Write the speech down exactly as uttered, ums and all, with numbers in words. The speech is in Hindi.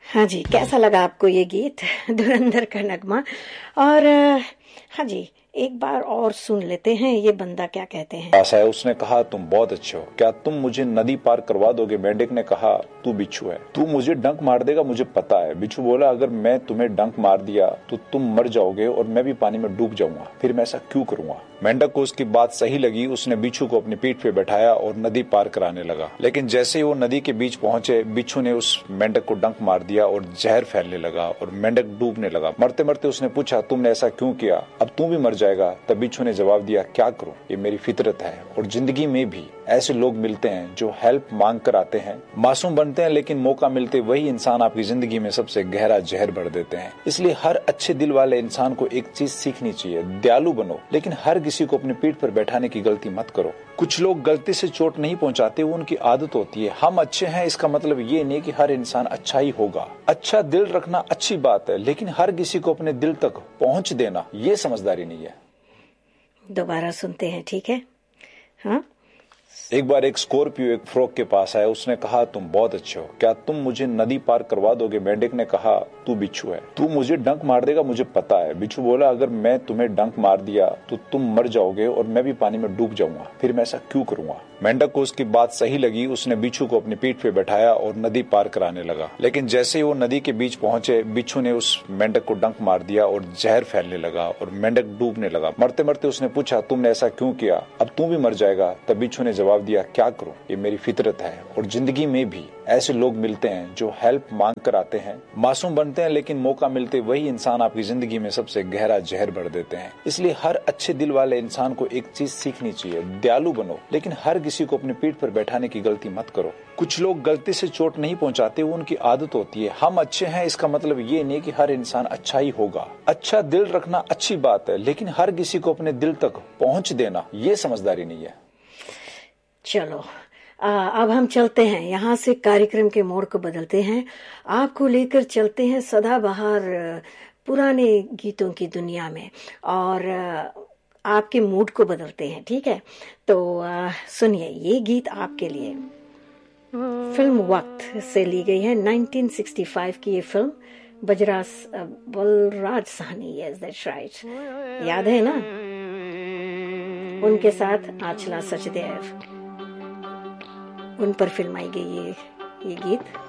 हाँ जी, कैसा लगा आपको ये गीत धुरंधर का नगमा। और अ, हाँ जी, एक बार और सुन लेते हैं ये बंदा क्या कहते हैं। पास है, उसने कहा तुम बहुत अच्छे हो, क्या तुम मुझे नदी पार करवा दोगे। मेंढक ने कहा तू बिच्छू है, तू मुझे डंक मार देगा मुझे पता है। बिच्छू बोला अगर मैं तुम्हें डंक मार दिया तो तुम मर जाओगे और मैं भी पानी में डूब जाऊंगा, फिर मैं ऐसा क्यों करूंगा। मेंढक को उसकी बात सही लगी, उसने बिच्छू को अपनी पीठ पे बैठाया और नदी पार कराने लगा। लेकिन जैसे ही वो नदी के बीच पहुंचे, बिच्छू ने उस मेंढक को डंक मार दिया और जहर फैलने लगा और मेंढक डूबने लगा। मरते मरते उसने पूछा तुमने ऐसा क्यों किया, अब तू भी मर जाएगा। तब बिच्छू ने जवाब दिया क्या करूं, ये मेरी फितरत है। और जिंदगी में भी ऐसे लोग मिलते हैं जो हेल्प मांग कर आते हैं, मासूम बनते हैं, लेकिन मौका मिलते वही इंसान आपकी जिंदगी में सबसे गहरा जहर भर देते हैं। इसलिए हर अच्छे दिल वाले इंसान को एक चीज सीखनी चाहिए, दयालु बनो, लेकिन हर किसी को अपनी पीठ पर बैठाने की गलती मत करो। कुछ लोग गलती से चोट नहीं पहुंचाते, वो उनकी आदत होती है। हम अच्छे हैं इसका मतलब ये नहीं कि हर इंसान अच्छा ही होगा। अच्छा दिल रखना अच्छी बात है, लेकिन हर किसी को अपने दिल तक पहुंच देना ये समझदारी नहीं है। दोबारा सुनते हैं, ठीक है। हाँ, एक बार एक स्कॉर्पियो एक फ्रॉग के पास आया, उसने कहा तुम बहुत अच्छे हो, क्या तुम मुझे नदी पार करवा दोगे। मेंढक ने कहा तू बिच्छू है, तू मुझे डंक मार देगा मुझे पता है। बिच्छू बोला अगर मैं तुम्हें डंक मार दिया तो तुम मर जाओगे और मैं भी पानी में डूब जाऊंगा, फिर मैं ऐसा क्यों करूंगा। मेंढक को उसकी बात सही लगी, उसने बिच्छू को अपनी पीठ पे बैठाया और नदी पार कराने लगा। लेकिन जैसे ही वो नदी के बीच पहुंचे, बिच्छू ने उस मेंढक को डंक मार दिया और जहर फैलने लगा और मेंढक डूबने लगा। मरते मरते उसने पूछा तुमने ऐसा क्यों किया, अब तू भी मर जाएगा। तब बिच्छू ने जवाब दिया क्या करूं, ये मेरी फितरत है। और जिंदगी में भी ऐसे लोग मिलते हैं जो हेल्प मांग कर आते हैं, मासूम बनते हैं, लेकिन मौका मिलते वही इंसान आपकी जिंदगी में सबसे गहरा जहर भर देते हैं। इसलिए हर अच्छे दिल वाले इंसान को एक चीज सीखनी चाहिए, दयालु बनो, लेकिन हर किसी को अपनी पीठ पर बैठाने की गलती मत करो। कुछ लोग गलती से चोट नहीं पहुंचाते, वो उनकी आदत होती है। हम अच्छे हैं इसका मतलब ये नहीं कि हर इंसान अच्छा ही होगा। अच्छा दिल रखना अच्छी बात है, लेकिन हर किसी को अपने दिल तक पहुंच देना ये समझदारी नहीं है। चलो आ, अब हम चलते हैं यहाँ से, कार्यक्रम के मोड़ को बदलते हैं, आपको लेकर चलते हैं सदाबहार पुराने गीतों की दुनिया में और आपके मूड को बदलते हैं, ठीक है। तो सुनिए ये गीत आपके लिए, फिल्म वक्त से ली गई है, नाइनटीन सिक्सटी फाइव की ये film, बजराज Balraj Sahni, yes that's right, याद है ना, उनके साथ आंचला सचदेव, उन पर फिल्माई गई ये ये गीत।